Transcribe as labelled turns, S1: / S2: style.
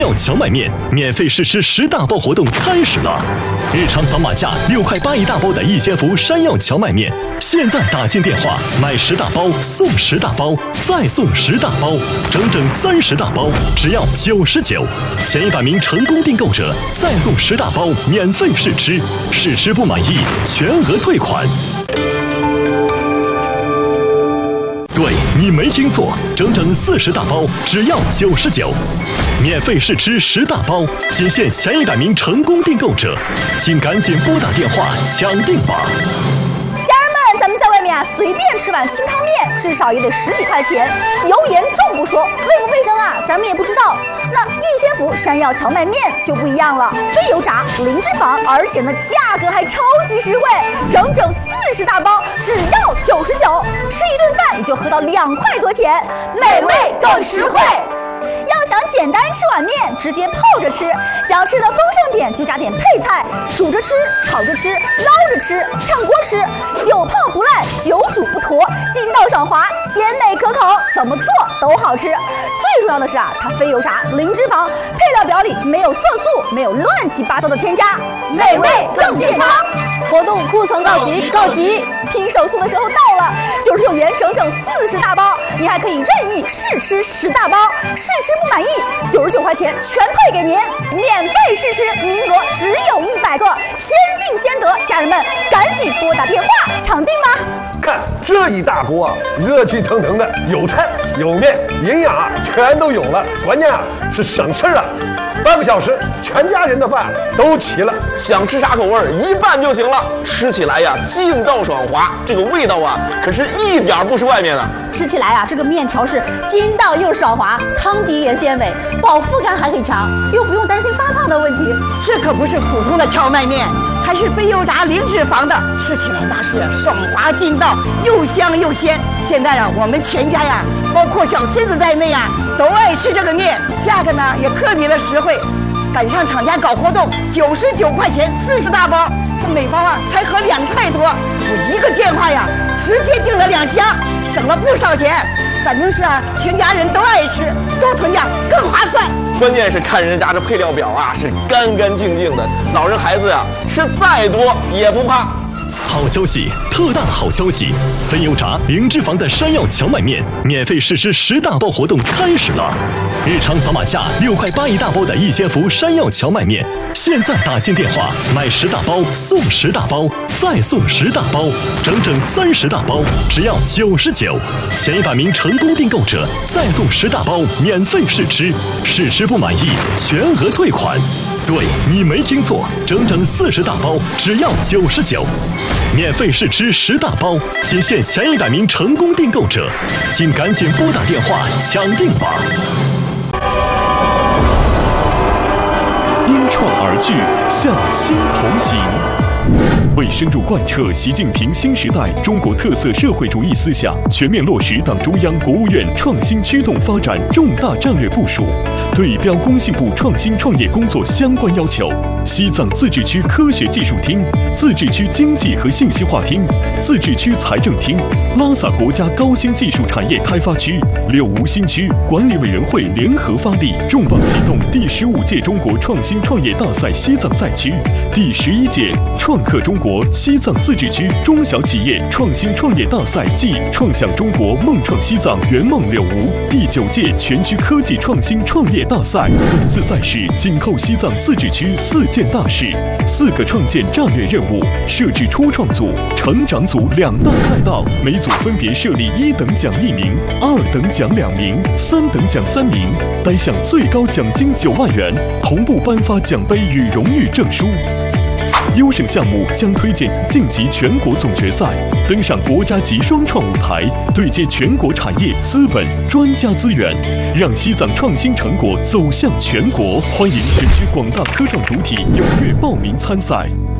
S1: 药荞麦面免费试吃10大包活动开始了！日常扫码价6块8一大包的一千伏山药荞麦面，现在打进电话买10大包送10大包，再送10大包，整整30大包，只要99。前100名成功订购者再送10大包免费试吃，试吃不满意全额退款。对，你没听错，整整40大包，只要99，免费试吃10大包，仅限前100名成功订购者，请赶紧拨打电话抢订吧！
S2: 咱们在外面随便吃碗清汤面，至少也得10几块钱，油盐重不说，卫不卫生啊，咱们也不知道。那一千伏山药荞麦面就不一样了，非油炸，零脂肪，而且呢价格还超级实惠，整整40大包，只要99，吃一顿饭你就喝到2块多钱，美味更实惠。要想简单吃碗面，直接泡着吃；想要吃的丰盛点，就加点配菜，煮着吃、炒着吃、捞着吃、炝锅吃，久泡不烂，久煮不坨，筋道爽滑，鲜美可口，怎么做都好吃。最重要的是它非油炸，零脂肪，配料表里没有色素，没有乱七八糟的添加，美味更健康。活动库存告急！拼手速的时候到了，99元整整40大包，你还可以任意试吃10大包，试吃不满意，99块钱全退给您，免费试吃，名额只有100个，先定先得，家人们赶紧拨打电话抢订吧！
S3: 看这一大锅啊，热气腾腾的，有菜有面，营养全都有了，关键是省事啊！半个小时，全家人的饭都齐了，
S4: 想吃啥口味一拌就行了，吃起来呀劲道爽滑，这个味道啊可是一点不是外面的。
S2: 吃起来这个面条是筋道又爽滑，汤底也鲜美，饱腹感还很强，又不用担心发胖的问题。
S5: 这可不是普通的荞麦面，还是非油炸零脂肪的，吃起来那是爽滑劲道，又香又鲜。现在我们全家包括小孙子在内都爱吃这个面，价格呢也特别的实惠，赶上厂家搞活动，99块钱40大包，这每包才合2块多，我一个电话直接订了2箱，省了不少钱。反正是全家人都爱吃，多囤点更划算。
S4: 关键是看人家这配料表是干干净净的，老人孩子吃再多也不怕。
S1: 好消息，特大好消息！非油炸、零脂肪的山药荞麦面免费试吃10大包活动开始了！日常扫码价6块8一大包的一千伏山药荞麦面，现在打进电话买10大包送10大包，再送10大包，整整30大包，只要99。前100名成功订购者再送10大包免费试吃，试吃不满意全额退款。对，你没听错，整整40大包，只要99，免费试吃10大包，仅限前100名成功订购者，请赶紧拨打电话抢订吧！因创而聚，向心同行。为深入贯彻习近平新时代中国特色社会主义思想，全面落实党中央、国务院创新驱动发展重大战略部署，对标工信部创新创业工作相关要求，西藏自治区科学技术厅、自治区经济和信息化厅、自治区财政厅、拉萨国家高新技术产业开发区、六吴新区管理委员会联合发力，重磅启动第15届中国创新创业大赛西藏赛区、第11届创客中国西藏自治区中小企业创新创业大赛暨创想中国梦创西藏圆梦柳吴第9届全区科技创新创业大赛。本次赛事紧扣西藏自治区4件大事、4个创建战略任务，设置初创组、成长组2大赛道，每组分别设立1等奖1名、2等奖2名、3等奖3名，单项最高奖金9万元，同步颁发奖杯与荣誉证书。优胜项目将推荐晋级全国总决赛，登上国家级双创舞台，对接全国产业、资本、专家资源，让西藏创新成果走向全国。欢迎全区广大科创主体踊跃报名参赛。